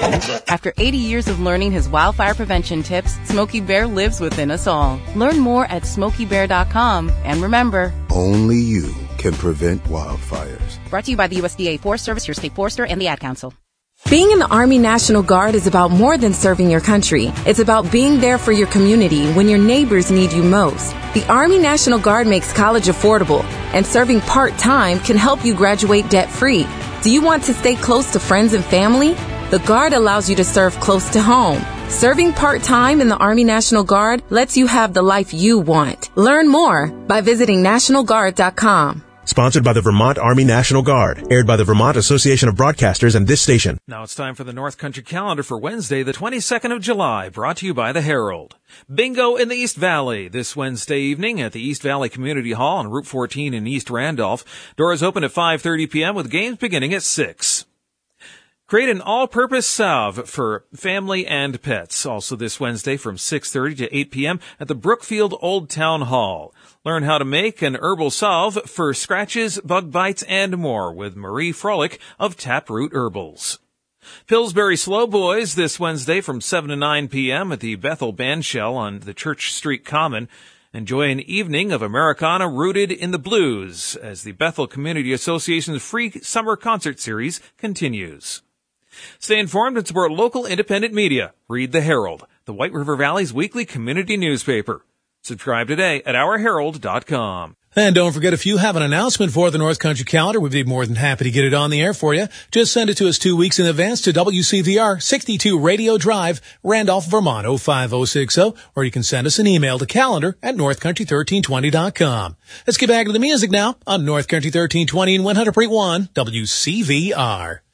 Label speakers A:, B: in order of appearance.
A: After 80 years of learning his wildfire prevention tips, Smokey Bear lives within us all. Learn more at SmokeyBear.com. And remember,
B: only you can prevent wildfires.
A: Brought to you by the USDA Forest Service, your state forester, and the Ad Council.
C: Being in the Army National Guard is about more than serving your country. It's about being there for your community when your neighbors need you most. The Army National Guard makes college affordable, and serving part-time can help you graduate debt-free. Do you want to stay close to friends and family? The Guard allows you to serve close to home. Serving part-time in the Army National Guard lets you have the life you want. Learn more by visiting NationalGuard.com.
D: Sponsored by the Vermont Army National Guard. Aired by the Vermont Association of Broadcasters and this station.
E: Now it's time for the North Country Calendar for Wednesday, the 22nd of July, brought to you by the Herald. Bingo in the East Valley this Wednesday evening at the East Valley Community Hall on Route 14 in East Randolph. Doors open at 5:30 p.m. with games beginning at 6. Create an all-purpose salve for family and pets. Also this Wednesday from 6:30 to 8 p.m. at the Brookfield Old Town Hall. Learn how to make an herbal salve for scratches, bug bites, and more with Marie Frolic of Taproot Herbals. Pillsbury Slow Boys this Wednesday from 7 to 9 p.m. at the Bethel Bandshell on the Church Street Common. Enjoy an evening of Americana rooted in the blues as the Bethel Community Association's free summer concert series continues. Stay informed and support local independent media. Read the Herald, the White River Valley's weekly community newspaper. Subscribe today at ourherald.com.
F: And don't forget, if you have an announcement for the North Country Calendar, we'd be more than happy to get it on the air for you. Just send it to us 2 weeks in advance to WCVR 62 Radio Drive, Randolph, Vermont 05060, or you can send us an email to calendar@northcountry1320.com. Let's get back to the music now on North Country 1320 and 100.1 WCVR.